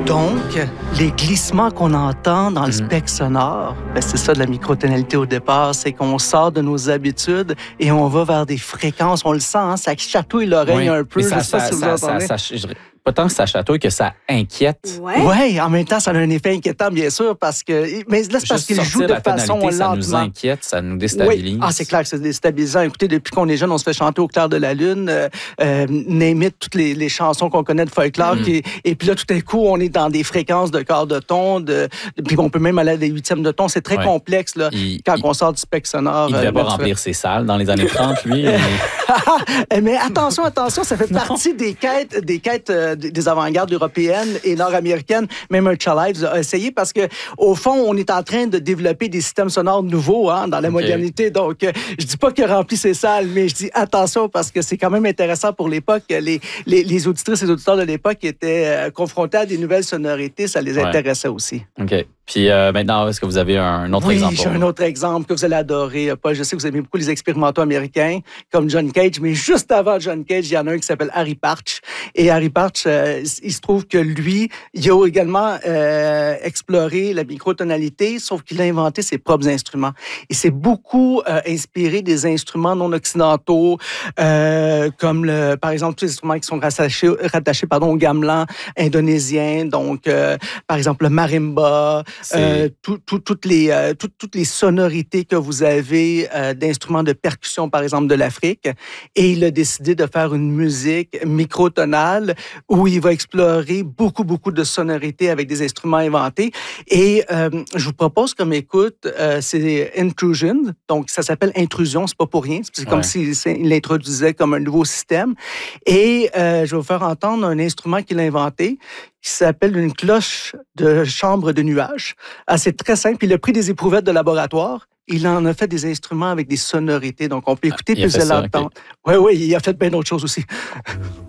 Donc, les glissements qu'on entend dans le spectre sonore, c'est ça de la microtonalité au départ, c'est qu'on sort de nos habitudes et on va vers des fréquences, on le sent, hein, ça chatouille l'oreille un peu. Mais pas tant que ça chatouille que ça inquiète. Oui, en même temps, ça a un effet inquiétant, bien sûr, parce que... Mais là, c'est parce qu'il joue de façon lentement. Ça nous inquiète, ça nous déstabilise. Oui. Ah, c'est clair que c'est déstabilisant. Écoutez, depuis qu'on est jeune, on se fait chanter au clair de la lune, name it, toutes les chansons qu'on connaît de folklore. Et puis là, tout à coup, on est dans des fréquences de quart de ton, puis on peut même aller à des huitièmes de ton. C'est très complexe là, quand on sort du spectre sonore. Il devait pas remplir ses salles dans les années 30, lui. Mais attention, ça fait partie des quêtes des avant-gardes européennes et nord-américaines. Même un Chalives a essayé parce que au fond, on est en train de développer des systèmes sonores nouveaux dans la modernité. Donc, je dis pas qu'il a rempli ses salles, mais je dis attention parce que c'est quand même intéressant pour l'époque. Les auditrices et auditeurs de l'époque étaient confrontés à des nouvelles sonorités. Ça les intéressait aussi. OK. Puis maintenant, est-ce que vous avez un autre exemple? Oui, j'ai un autre exemple que vous allez adorer, Paul. Je sais que vous aimez beaucoup les expérimentaux américains, comme John Cage, mais juste avant John Cage, il y en a un qui s'appelle Harry Partch. Et Harry Partch, il se trouve que lui, il a également exploré la microtonalité, sauf qu'il a inventé ses propres instruments. Et c'est beaucoup inspiré des instruments non occidentaux, comme par exemple tous les instruments qui sont rattachés au gamelan indonésien, donc par exemple le marimba, toutes les sonorités que vous avez d'instruments de percussion, par exemple, de l'Afrique. Et il a décidé de faire une musique microtonale où il va explorer beaucoup de sonorités avec des instruments inventés. Et je vous propose comme écoute, c'est Intrusion. Donc, ça s'appelle Intrusion, c'est pas pour rien. C'est comme s'il l'introduisait comme un nouveau système. Et je vais vous faire entendre un instrument qu'il a inventé qui s'appelle une cloche de chambre de nuages. C'est très simple. Il a pris des éprouvettes de laboratoire. Il en a fait des instruments avec des sonorités. Donc, on peut écouter puis vous allez l'entendre. Oui, il a fait bien d'autres choses aussi.